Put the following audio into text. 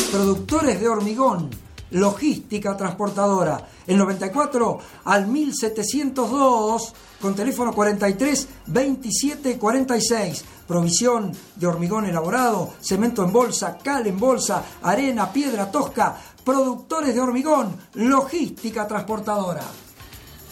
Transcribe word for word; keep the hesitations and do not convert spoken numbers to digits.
Productores de hormigón, logística transportadora. El noventa y cuatro al mil setecientos dos con teléfono cuarenta y tres veintisiete cuarenta y seis. Provisión de hormigón elaborado, cemento en bolsa, cal en bolsa, arena, piedra tosca. Productores de hormigón, logística transportadora.